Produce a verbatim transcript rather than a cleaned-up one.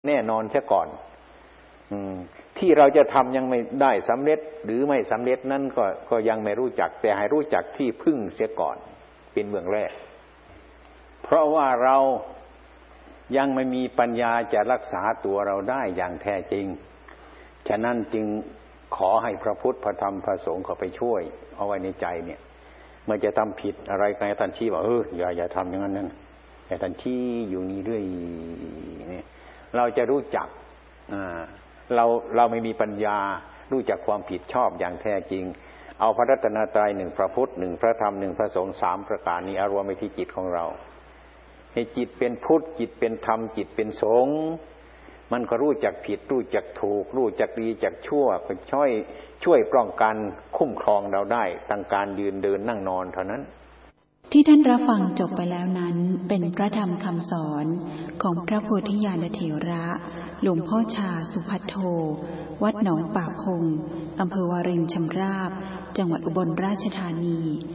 แน่นอนเสียก่อนอืมที่เราจะทำยังไม่ได้สำเร็จหรือไม่สำเร็จนั่นก็ก็ยังไม่รู้จักแต่ให้รู้จักที่พึ่งเสียก่อนเป็นเบื้องแรกเพราะว่าเรายังไม่มีปัญญาจะรักษาตัวเราได้อย่างแท้จริงฉะนั้นจึงขอให้พระพุทธพระธรรมพระสงฆ์เข้าไปช่วยเอาไว้ในใจเนี่ยเมื่อจะทำผิดอะไรใครท่านชี้ว่าเอออย่าอย่าทำอย่างนั้นนั่นแต่ท่านชี้อยู่นี่เรื่อยเนี่ยเราจะรู้จักอ่าเราเราไม่มีปัญญารู้จักความผิดชอบอย่างแท้จริงเอาพระรัตนตรัยหนึ่งพระพุทธหนึ่งพระธรรมหนึ่งพระสงฆ์สามประการนี้เอารวมไปที่จิตของเราให้จิตเป็นพุทธจิตเป็นธรรมจิตเป็นสงฆ์มันก็รู้จักผิดรู้จักถูกรู้จักดีจักชั่วก็ช่วยช่วยป้องกันคุ้มครองเราได้ตั้งการยืนเดินนั่งนอนเท่านั้นที่ท่านรับฟังจบไปแล้วนั้นเป็นพระธรรมคำสอนของพระโพธิญาณเถระหลวงพ่อชาสุภัทโทวัดหนองป่าพงอำเภอวารินชำราบจังหวัดอุบลราชธานี